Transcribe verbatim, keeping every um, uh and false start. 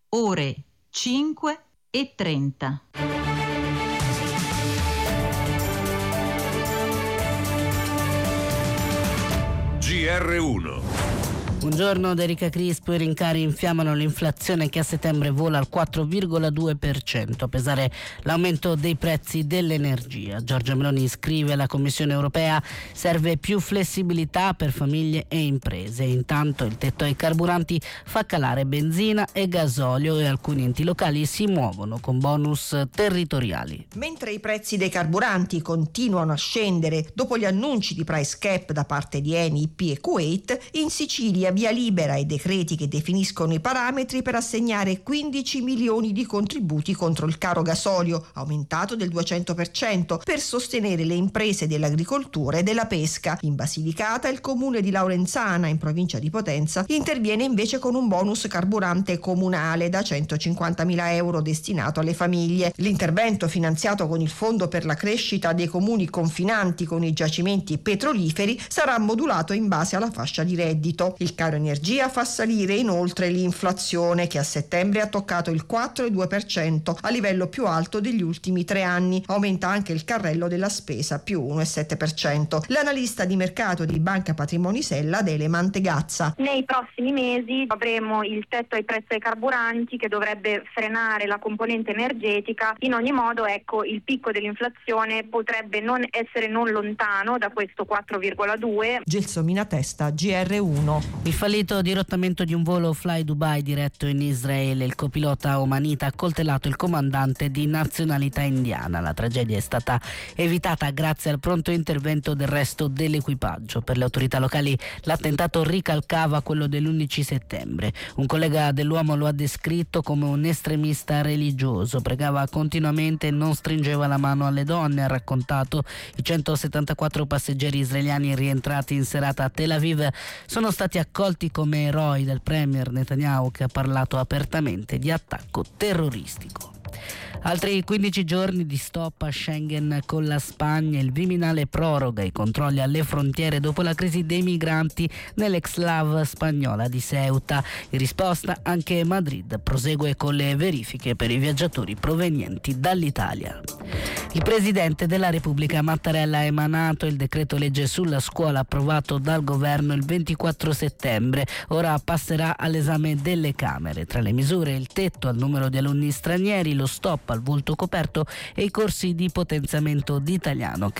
ore cinque e trenta. G R uno. Buongiorno da Erika Crispo. I rincari infiammano l'inflazione che a settembre vola al quattro virgola due per cento, a pesare l'aumento dei prezzi dell'energia. Giorgia Meloni scrive alla Commissione europea: serve più flessibilità per famiglie e imprese. Intanto il tetto ai carburanti fa calare benzina e gasolio e alcuni enti locali si muovono con bonus territoriali. Mentre i prezzi dei carburanti continuano a scendere dopo gli annunci di price cap da parte di Eni, I P e Kuwait, in Sicilia via libera ai decreti che definiscono i parametri per assegnare quindici milioni di contributi contro il caro gasolio, aumentato del duecento per cento, per sostenere le imprese dell'agricoltura e della pesca. In Basilicata il comune di Laurenzana, in provincia di Potenza, interviene invece con un bonus carburante comunale da centocinquantamila euro destinato alle famiglie. L'intervento, finanziato con il Fondo per la crescita dei comuni confinanti con i giacimenti petroliferi, sarà modulato in base alla fascia di reddito. Il caro energia fa salire inoltre l'inflazione, che a settembre ha toccato il quattro virgola due per cento, a livello più alto degli ultimi tre anni. Aumenta anche il carrello della spesa, più uno virgola sette per cento. L'analista di mercato di Banca Patrimoni Sella, Adele Mantegazza. Nei prossimi mesi avremo il tetto ai prezzi ai carburanti che dovrebbe frenare la componente energetica. In ogni modo, ecco, il picco dell'inflazione potrebbe non essere non lontano da questo quattro virgola due. Gelsomina Testa, G R uno. Il fallito dirottamento di un volo Fly Dubai diretto in Israele. Il copilota omanita ha accoltellato il comandante di nazionalità indiana. La tragedia è stata evitata grazie al pronto intervento del resto dell'equipaggio. Per le autorità locali l'attentato ricalcava quello dell'undici settembre. Un collega dell'uomo lo ha descritto come un estremista religioso. Pregava continuamente e non stringeva la mano alle donne, ha raccontato. I centosettantaquattro passeggeri israeliani rientrati in serata a Tel Aviv sono stati accolti come eroi dal premier Netanyahu, che ha parlato apertamente di attacco terroristico. Altri quindici giorni di stop a Schengen con la Spagna. Il Viminale proroga i controlli alle frontiere dopo la crisi dei migranti nell'exclave spagnola di Ceuta. In risposta anche Madrid prosegue con le verifiche per i viaggiatori provenienti dall'Italia. Il Presidente della Repubblica Mattarella ha emanato il decreto legge sulla scuola approvato dal governo il ventiquattro settembre. Ora passerà all'esame delle Camere. Tra le misure il tetto al numero di alunni stranieri, lo stop al volto coperto e i corsi di potenziamento d'italiano